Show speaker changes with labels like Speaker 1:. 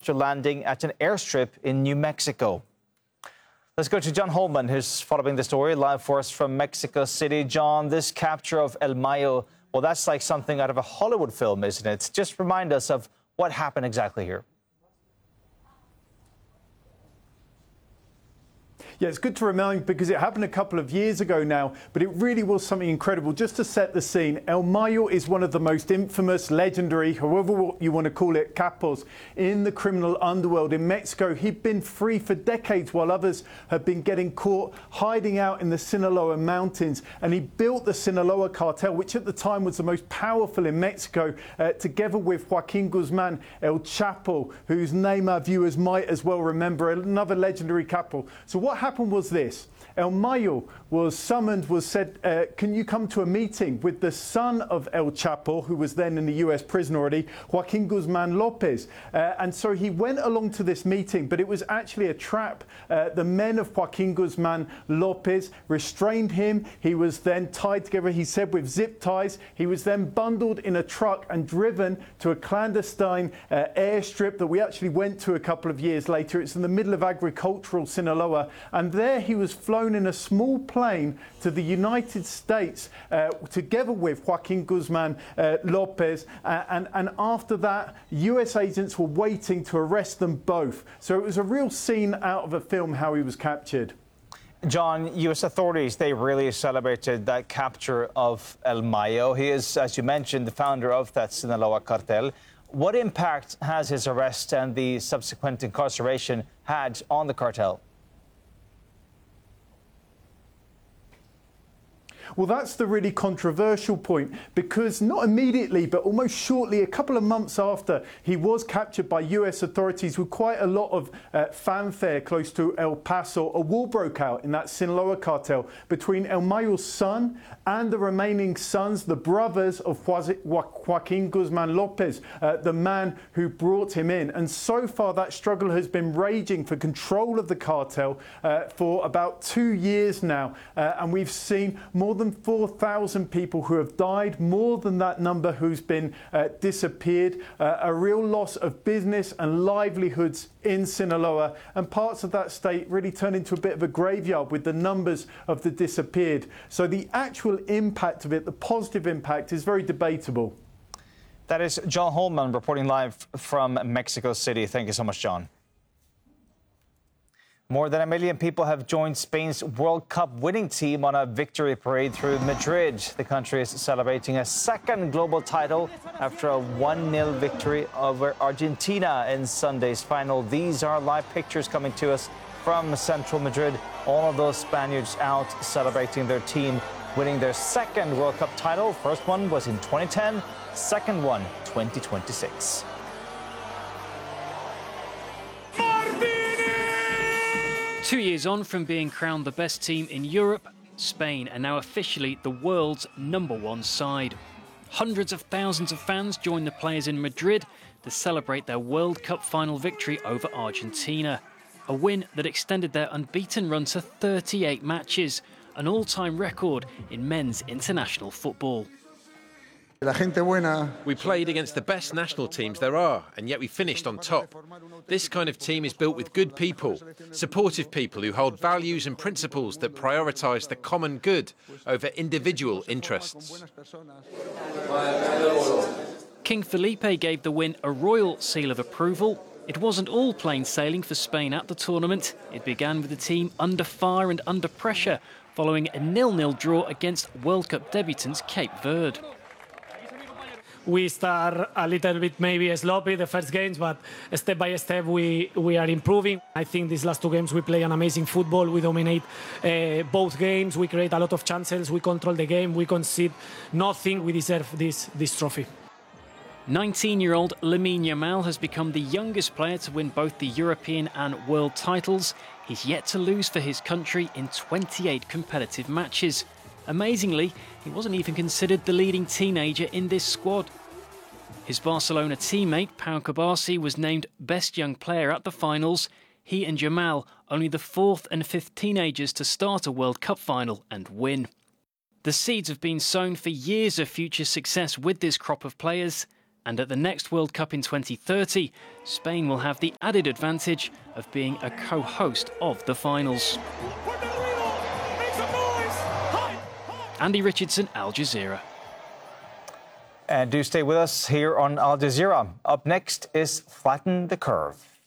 Speaker 1: after landing at an airstrip in New Mexico. Let's go to John Holman, who's following the story live for us from Mexico City. John, this capture of El Mayo, well, that's like something out of a Hollywood film, isn't it? Just remind us of what happened exactly here.
Speaker 2: Yeah, it's good to remind because it happened a couple of years ago now, but it really was something incredible. Just to set the scene, El Mayo is one of the most infamous, legendary, however you want to call it, capos in the criminal underworld in Mexico. He'd been free for decades while others have been getting caught hiding out in the Sinaloa mountains. And he built the Sinaloa cartel, which at the time was the most powerful in Mexico, together with Joaquin Guzman, El Chapo, whose name our viewers might as well remember, another legendary capo. So what happened was this. El Mayo was summoned, was said, can you come to a meeting with the son of El Chapo, who was then in the US prison already, Joaquin Guzman Lopez. And so he went along to this meeting, but it was actually a trap. The men of Joaquin Guzman Lopez restrained him. He was then tied together, he said, with zip ties. He was then bundled in a truck and driven to a clandestine airstrip that we actually went to a couple of years later. It's in the middle of agricultural Sinaloa. And there he was flown in a small plane to the United States together with Joaquin Guzman Lopez. And after that, US agents were waiting to arrest them both. So it was a real scene out of a film how he was captured.
Speaker 1: John, US authorities, they really celebrated that capture of El Mayo. He is, as you mentioned, the founder of that Sinaloa cartel. What impact has his arrest and the subsequent incarceration had on the cartel?
Speaker 2: Well, that's the really controversial point, because not immediately, but almost shortly, a couple of months after, he was captured by US authorities with quite a lot of fanfare close to El Paso. A war broke out in that Sinaloa cartel between El Mayo's son and the remaining sons, the brothers of Joaquin Guzman Lopez, the man who brought him in. And so far, that struggle has been raging for control of the cartel for about 2 years now. And we've seen more than 4,000 people who have died, more than that number who's been disappeared, a real loss of business and livelihoods in Sinaloa, and parts of that state really turned into a bit of a graveyard with the numbers of the disappeared. So the actual impact of it, the positive impact, is very debatable.
Speaker 1: That is John Holman reporting live from Mexico City. Thank you so much, John. More than 1 million people have joined Spain's World Cup winning team on a victory parade through Madrid. The country is celebrating a second global title after a 1-0 victory over Argentina in Sunday's final. These are live pictures coming to us from central Madrid. All of those Spaniards out celebrating their team winning their second World Cup title. First one was in 2010, second one 2026.
Speaker 3: Two years on from being crowned the best team in Europe, Spain are now officially the world's #1 side. Hundreds of thousands of fans joined the players in Madrid to celebrate their World Cup final victory over Argentina. A win that extended their unbeaten run to 38 matches, an all-time record in men's international football.
Speaker 4: We played against the best national teams there are, and yet we finished on top. This kind of team is built with good people, supportive people who hold values and principles that prioritise the common good over individual interests.
Speaker 3: King Felipe gave the win a royal seal of approval. It wasn't all plain sailing for Spain at the tournament. It began with the team under fire and under pressure, following a 0-0 draw against World Cup debutants Cape Verde.
Speaker 5: We start a little bit maybe sloppy the first games, but step by step we are improving. I think these last two games we play an amazing football. We dominate both games. We create a lot of chances. We control the game. We concede nothing. We deserve this trophy.
Speaker 3: 19-year-old Lamine Yamal has become the youngest player to win both the European and world titles. He's yet to lose for his country in 28 competitive matches. Amazingly, he wasn't even considered the leading teenager in this squad. His Barcelona teammate, Pau Cubarsí, was named Best Young Player at the finals. He and Yamal, only the 4th and 5th teenagers to start a World Cup final and win. The seeds have been sown for years of future success with this crop of players. And at the next World Cup in 2030, Spain will have the added advantage of being a co-host of the finals. Andy Richardson, Al Jazeera.
Speaker 1: And do stay with us here on Al Jazeera. Up next is Flatten the Curve.